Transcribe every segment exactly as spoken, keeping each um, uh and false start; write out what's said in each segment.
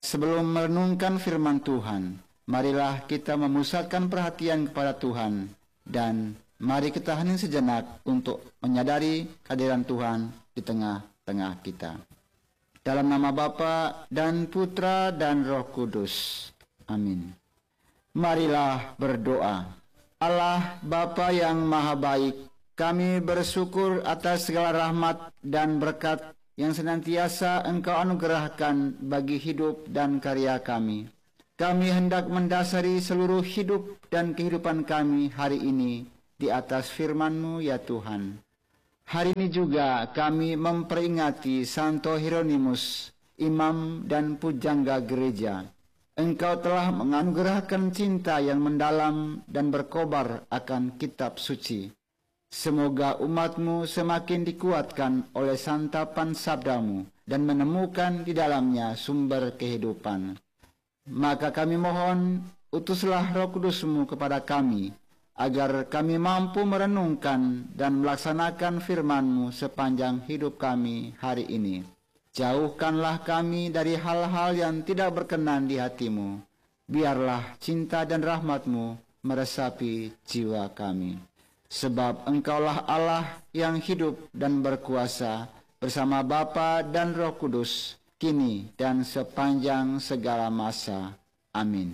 Sebelum merenungkan firman Tuhan, marilah kita memusatkan perhatian kepada Tuhan dan mari kita hening sejenak untuk menyadari kehadiran Tuhan di tengah-tengah kita. Dalam nama Bapa dan Putra dan Roh Kudus. Amin. Marilah berdoa. Allah Bapa yang Maha Baik, kami bersyukur atas segala rahmat dan berkat yang senantiasa Engkau anugerahkan bagi hidup dan karya kami. Kami hendak mendasari seluruh hidup dan kehidupan kami hari ini di atas firman-Mu ya Tuhan. Hari ini juga kami memperingati Santo Hieronymus, imam dan pujangga gereja. Engkau telah menganugerahkan cinta yang mendalam dan berkobar akan kitab suci. Semoga umat-Mu semakin dikuatkan oleh santapan sabda-Mu dan menemukan di dalamnya sumber kehidupan. Maka kami mohon, utuslah Roh Kudus-Mu kepada kami, agar kami mampu merenungkan dan melaksanakan firman-Mu sepanjang hidup kami hari ini. Jauhkanlah kami dari hal-hal yang tidak berkenan di hati-Mu. Biarlah cinta dan rahmat-Mu meresapi jiwa kami. Sebab Engkaulah Allah yang hidup dan berkuasa bersama Bapa dan Roh Kudus, kini dan sepanjang segala masa. Amin.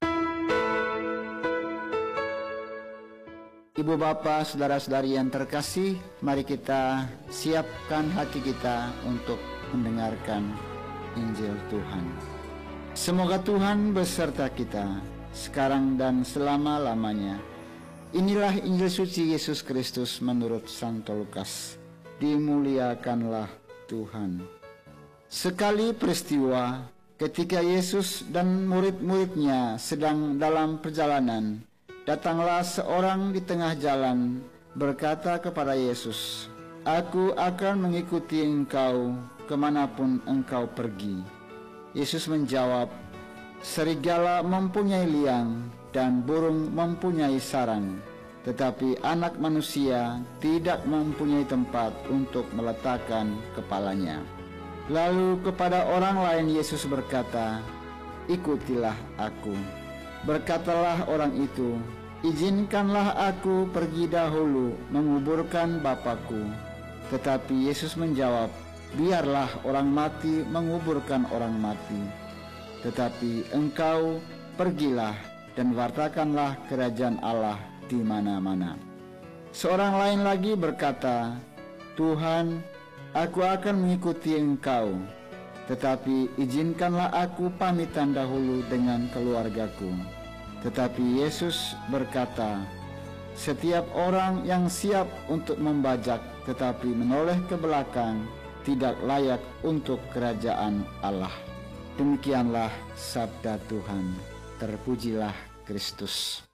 Ibu bapa, saudara-saudari yang terkasih, mari kita siapkan hati kita untuk mendengarkan Injil Tuhan. Semoga Tuhan beserta kita, sekarang dan selama-lamanya. Inilah Injil suci Yesus Kristus menurut Santo Lukas. Dimuliakanlah Tuhan. Sekali peristiwa ketika Yesus dan murid-muridnya sedang dalam perjalanan, datanglah seorang di tengah jalan berkata kepada Yesus, "Aku akan mengikuti Engkau kemanapun Engkau pergi." Yesus menjawab, "Serigala mempunyai liang dan burung mempunyai sarang, tetapi anak manusia tidak mempunyai tempat untuk meletakkan kepalanya." Lalu kepada orang lain Yesus berkata, "Ikutilah aku." Berkatalah orang itu, "Izinkanlah aku pergi dahulu menguburkan Bapakku." Tetapi Yesus menjawab, "Biarlah orang mati menguburkan orang mati. Tetapi engkau pergilah dan wartakanlah kerajaan Allah di mana-mana." Seorang lain lagi berkata, "Tuhan, aku akan mengikuti Engkau, tetapi izinkanlah aku pamitan dahulu dengan keluargaku." Tetapi Yesus berkata, "Setiap orang yang siap untuk membajak tetapi menoleh ke belakang tidak layak untuk kerajaan Allah." Demikianlah sabda Tuhan. Terpujilah Kristus.